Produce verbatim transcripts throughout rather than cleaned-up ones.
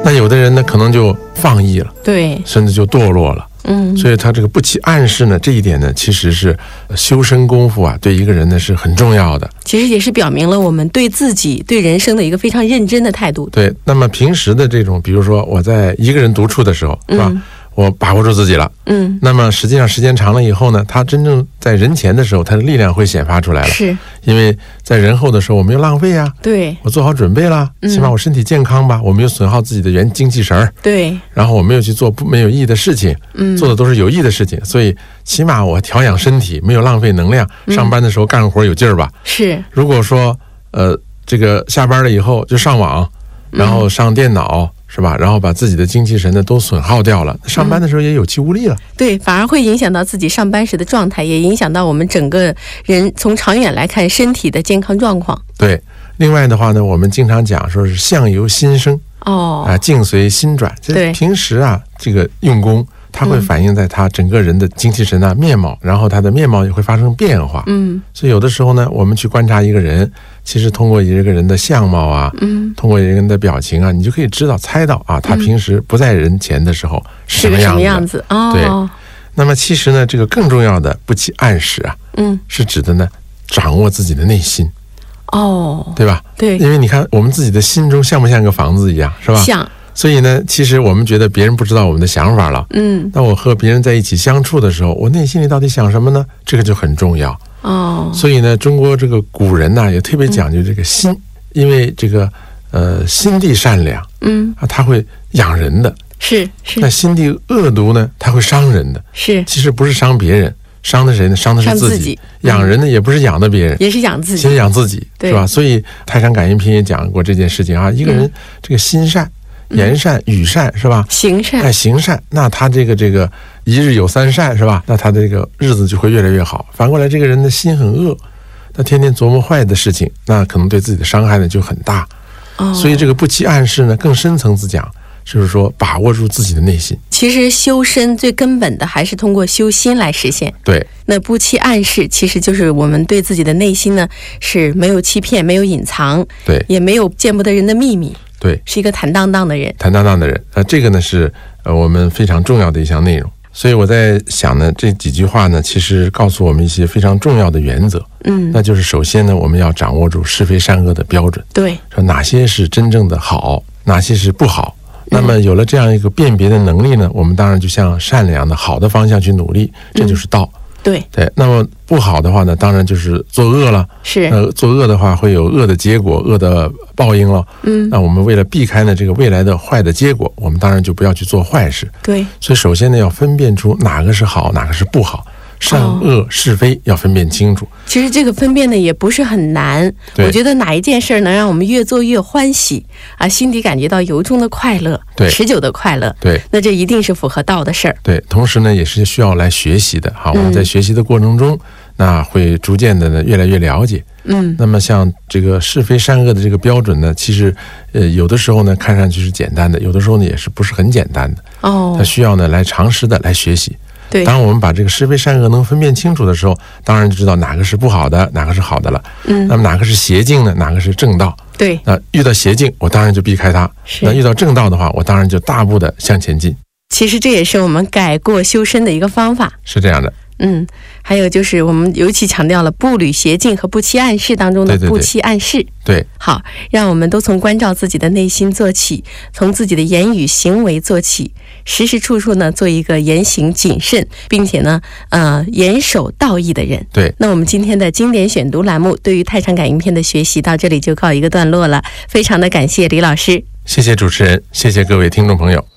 那有的人呢可能就放逸了， 对， 甚至就堕落了。 嗯， 所以他这个不起暗示呢，这一点呢，其实是修身功夫啊，对一个人呢是很重要的。 其实也是表明了我们对自己、对人生的一个非常认真的态度。 对，那么平时的这种，比如说我在一个人独处的时候，是吧？嗯，我把握住自己了， 嗯， 那么实际上时间长了以后呢，他真正在人前的时候，他的力量会显发出来了。 是， 因为在人后的时候，我没有浪费啊， 对， 我做好准备了，起码我身体健康吧，我没有损耗自己的元精气神儿， 对， 然后我没有去做不没有意义的事情，嗯，做的都是有益的事情，所以起码我调养身体，没有浪费能量，上班的时候干活有劲儿吧。 是， 如果说呃这个下班了以后就上网，然后上电脑。是吧？然后把自己的精气神呢都损耗掉了，上班的时候也有气无力了。 嗯、对，反而会影响到自己上班时的状态，也影响到我们整个人从长远来看身体的健康状况。 对，另外的话呢，我们经常讲说是相由心生， 哦， 啊，境随心转。 对， 平时啊，这个用功，它会反映在他整个人的精气神啊、面貌，然后他的面貌也会发生变化。 嗯， 所以有的时候呢，我们去观察一个人，其实通过一个人的相貌啊，嗯，通过一个人的表情啊，你就可以知道、猜到啊，他平时不在人前的时候是什么样子。 什么样子？哦， 对。那么其实呢，这个更重要的不起暗示啊， 嗯， 是指的呢，掌握自己的内心。 哦， 对吧？ 对， 因为你看，我们自己的心中像不像个房子一样，是吧？ 像。 所以呢，其实我们觉得别人不知道我们的想法了。嗯，那我和别人在一起相处的时候，我内心里到底想什么呢？这个就很重要。 哦， 所以呢，中国这个古人呢、啊、也特别讲究这个心，嗯、因为这个呃心地善良，嗯啊，它会养人的。 是是。 那心地恶毒呢，它会伤人的。 是。 其实不是伤别人，伤的谁呢？伤的是自己。 自己养人呢，也不是养的别人， 也是养自己。 先养自己，是吧？所以《太上感应篇》也讲过这件事情啊。一个人这个心善。言善语善是吧？ 行善， 哎，行善，那他这个这个一日有三善是吧？那他的这个日子就会越来越好。反过来，这个人的心很恶，他天天琢磨坏的事情，那可能对自己的伤害呢就很大。哦，所以这个不期暗示呢，更深层次讲，就是说把握住自己的内心。 其实修身最根本的还是通过修心来实现。 对， 那不期暗示其实就是我们对自己的内心呢是没有欺骗，没有隐藏， 对， 也没有见不得人的秘密。 对， 是一个坦荡荡的人， 坦荡荡的人啊，这个呢是呃我们非常重要的一项内容。所以我在想呢，这几句话呢，其实告诉我们一些非常重要的原则。嗯，那就是首先呢，我们要掌握住是非善恶的标准。 对， 说哪些是真正的好，哪些是不好。那么有了这样一个辨别的能力呢，我们当然就向善良的好的方向去努力，这就是道。 对对，那么不好的话呢，当然就是作恶了。 是， 呃，作恶的话会有恶的结果，恶的报应了。嗯，那我们为了避开呢这个未来的坏的结果，我们当然就不要去做坏事。 对， 所以首先呢，要分辨出哪个是好，哪个是不好，善恶是非要分辨清楚。 其实这个分辨呢也不是很难，我觉得哪一件事能让我们越做越欢喜啊，心底感觉到由衷的快乐， 对， 持久的快乐， 对， 那这一定是符合道的事儿。 对，同时呢也是需要来学习的哈。我们在学习的过程中，嗯、那会逐渐的呢越来越了解。嗯，那么像这个是非善恶的这个标准呢，其实呃有的时候呢看上去是简单的，有的时候呢也是不是很简单的。哦，它需要呢来长时的来学习。 对， 当我们把这个是非善恶能分辨清楚的时候，当然就知道哪个是不好的，哪个是好的了。嗯，那么哪个是邪径呢？哪个是正道？ 对， 那遇到邪径，我当然就避开它；那遇到正道的话，我当然就大步的向前进。 其实这也是我们改过修身的一个方法。 是这样的。 嗯，还有就是我们尤其强调了不履邪径和不期暗示当中的不期暗示。 对，对，对， 好，让我们都从关照自己的内心做起，从自己的言语行为做起，时时处处呢做一个言行谨慎，并且呢呃严守道义的人。 对， 那我们今天的经典选读栏目对于太上感应篇的学习到这里就告一个段落了，非常的感谢李老师。 谢谢主持人，谢谢各位听众朋友。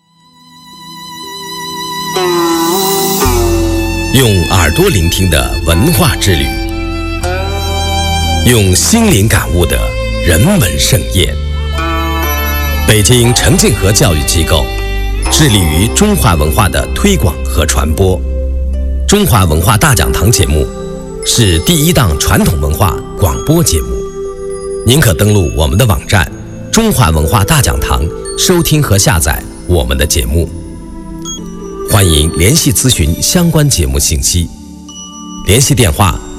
用耳朵聆听的文化之旅，用心灵感悟的人文盛宴。北京澄净河教育机构致力于中华文化的推广和传播。中华文化大讲堂节目是第一档传统文化广播节目。您可登录我们的网站中华文化大讲堂，收听和下载我们的节目。欢迎联系咨询相关节目信息，联系电话